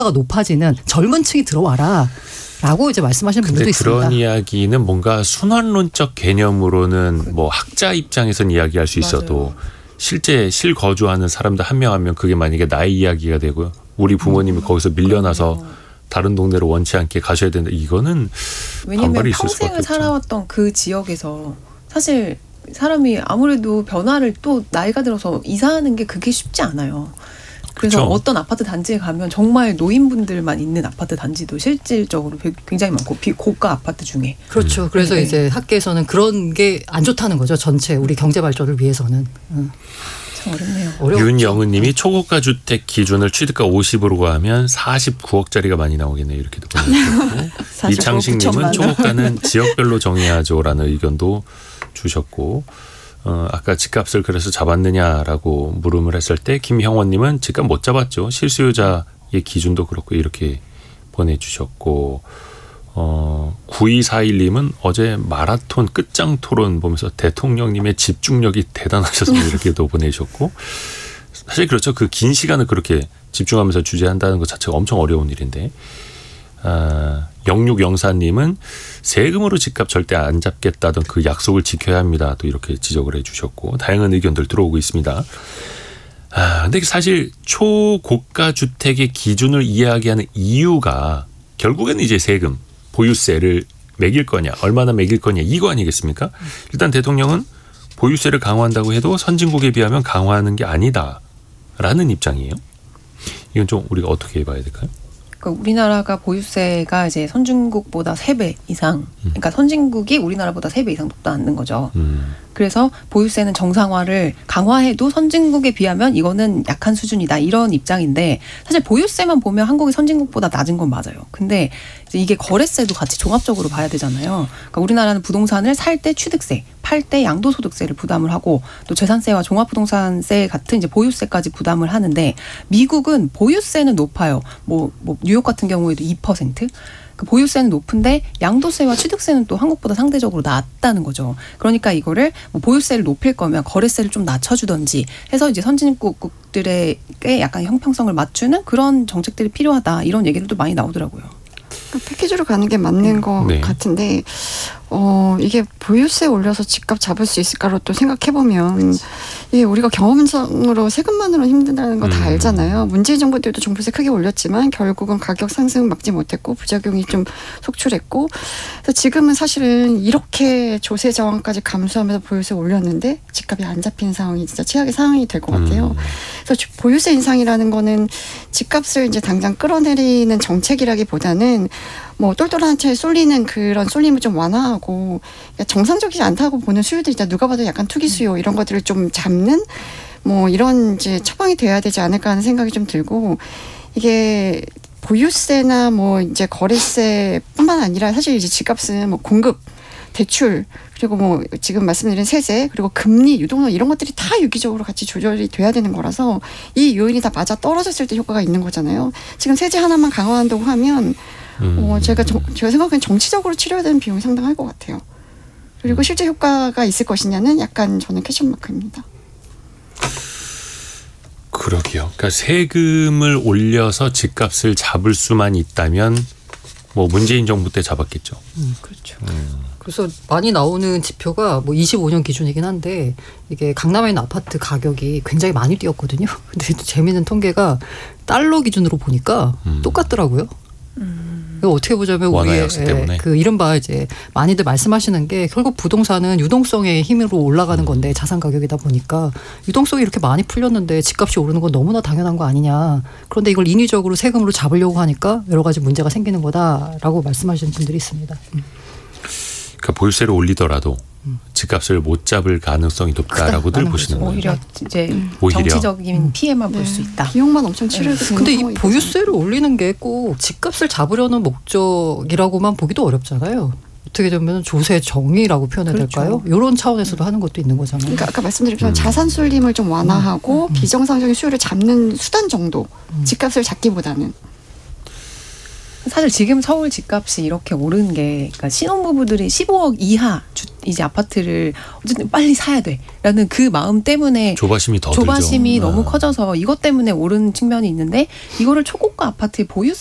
높아지는 젊은 층이 들어와라. 라고 이제 말씀하시는 분들도 있습니다. 그런 이야기는 뭔가 순환론적 개념으로는 뭐 학자 입장에서는 이야기할 수 있어도 실제 실거주하는 사람들 한 명 한 명 그게 만약에 나의 이야기가 되고 우리 부모님이 거기서 밀려나서 다른 동네로 원치 않게 가셔야 된다. 이거는 왜냐하면 평생을 살아왔던 그 지역에서 사실 사람이 아무래도 변화를 또 나이가 들어서 이사하는 게 그게 쉽지 않아요. 그래서 그렇죠. 어떤 아파트 단지에 가면 정말 노인분들만 있는 아파트 단지도 실질적으로 굉장히 많고 고가 아파트 중에. 그렇죠. 그래서 네. 이제 학계에서는 그런 게 안 좋다는 거죠. 전체 우리 경제 발전을 위해서는. 참 어렵네요. 윤영은 님이 초고가 주택 기준을 취득가 50으로 가면 49억짜리가 많이 나오겠네요. 이렇게도 보내주셨고 이창식 님은 초고가는 지역별로 정해야죠라는 의견도 주셨고 아까 집값을 그래서 잡았느냐라고 물음을 했을 때 김형원 님은 집값 못 잡았죠. 실수요자의 기준도 그렇고 이렇게 보내주셨고 9241님은 어제 마라톤 끝장 토론 보면서 대통령님의 집중력이 대단하셔서 이렇게도 보내주셨고 사실 그렇죠. 그 긴 시간을 그렇게 집중하면서 주재한다는 것 자체가 엄청 어려운 일인데 0604님은 세금으로 집값 절대 안 잡겠다던 그 약속을 지켜야 합니다. 또 이렇게 지적을 해주셨고 다양한 의견들 들어오고 있습니다. 근데 사실 초고가 주택의 기준을 이야기하는 이유가 결국에는 이제 세금, 보유세를 매길 거냐, 얼마나 매길 거냐 이거 아니겠습니까? 일단 대통령은 보유세를 강화한다고 해도 선진국에 비하면 강화하는 게 아니다라는 입장이에요. 이건 좀 우리가 어떻게 봐야 될까요? 그러니까 우리나라가 보유세가 이제 선진국보다 3배 이상, 그러니까 선진국이 우리나라보다 3배 이상 높다는 거죠. 그래서 보유세는 정상화를 강화해도 선진국에 비하면 이거는 약한 수준이다 이런 입장인데 사실 보유세만 보면 한국이 선진국보다 낮은 건 맞아요. 근데 이제 이게 거래세도 같이 종합적으로 봐야 되잖아요. 그러니까 우리나라는 부동산을 살 때 취득세, 팔 때 양도소득세를 부담을 하고 또 재산세와 종합부동산세 같은 이제 보유세까지 부담을 하는데 미국은 보유세는 높아요. 뭐 뉴욕 같은 경우에도 2%. 그 보유세는 높은데 양도세와 취득세는 또 한국보다 상대적으로 낮다는 거죠. 그러니까 이거를 뭐 보유세를 높일 거면 거래세를 좀 낮춰주던지 해서 이제 선진국들에게 약간 형평성을 맞추는 그런 정책들이 필요하다 이런 얘기들도 많이 나오더라고요. 패키지로 가는 게 맞는 것 같은데 이게 보유세 올려서 집값 잡을 수 있을까로 또 생각해보면 예, 우리가 경험상으로 세금만으로는 힘든다는 거 다 알잖아요. 문재인 정부 때도 종부세 크게 올렸지만 결국은 가격 상승 막지 못했고 부작용이 좀 속출했고 그래서 지금은 사실은 이렇게 조세 저항까지 감수하면서 보유세 올렸는데 집값이 안 잡히는 상황이 진짜 최악의 상황이 될 것 같아요. 그래서 보유세 인상이라는 거는 집값을 이제 당장 끌어내리는 정책이라기보다는 뭐 똘똘한 채 쏠리는 그런 쏠림을 좀 완화하고 정상적이지 않다고 보는 수요들 있잖아. 누가 봐도 약간 투기 수요 이런 것들을 좀 잡는 뭐 이런 이제 처방이 돼야 되지 않을까 하는 생각이 좀 들고 이게 보유세나 뭐 이제 거래세뿐만 아니라 사실 이제 집값은 뭐 공급, 대출 그리고 뭐 지금 말씀드린 세제 그리고 금리, 유동성 이런 것들이 다 유기적으로 같이 조절이 돼야 되는 거라서 이 요인이 다 맞아 떨어졌을 때 효과가 있는 거잖아요. 지금 세제 하나만 강화한다고 하면 제가 생각하기엔 정치적으로 치료해야 되는 비용이 상당할 것 같아요. 그리고 실제 효과가 있을 것이냐는 약간 저는 퀘션 마크입니다. 그러게요. 그러니까 세금을 올려서 집값을 잡을 수만 있다면 뭐 문재인 정부 때 잡았겠죠. 그렇죠. 그래서 많이 나오는 지표가 뭐 25년 기준이긴 한데 이게 강남에 있는 아파트 가격이 굉장히 많이 뛰었거든요. 근데 재미있는 통계가 달러 기준으로 보니까 똑같더라고요. 이거 어떻게 보자면 우리의 그 이른바 이제 많이들 말씀하시는 게 결국 부동산은 유동성의 힘으로 올라가는 건데 자산 가격이다 보니까 유동성이 이렇게 많이 풀렸는데 집값이 오르는 건 너무나 당연한 거 아니냐. 그런데 이걸 인위적으로 세금으로 잡으려고 하니까 여러 가지 문제가 생기는 거다라고 말씀하시는 분들이 있습니다. 그러니까 보유세를 올리더라도 집값을 못 잡을 가능성이 높다라고들 보시는 거예요. 오히려 이제 정치적인 피해만 볼 수 있다. 비용만 엄청 치러야 되는 근데 이 보유세를 올리는 게 꼭 집값을 잡으려는 목적이라고만 보기도 어렵잖아요. 어떻게 되면 조세 정의라고 표현해야 될까요? 이런 차원에서도 하는 것도 있는 거잖아요. 그러니까 아까 말씀드린 것처럼 자산 쏠림을 좀 완화하고 비정상적인 수요를 잡는 수단 정도 집값을 잡기보다는. 사실 지금 서울 집값이 이렇게 오른 게 그러니까 신혼부부들이 15억 이하 이제 아파트를 어쨌든 빨리 사야 돼라는 그 마음 때문에 조바심이 더 조바심이 들죠. 너무 커져서 이것 때문에 오른 측면이 있는데 이거를 초고가 아파트의 보유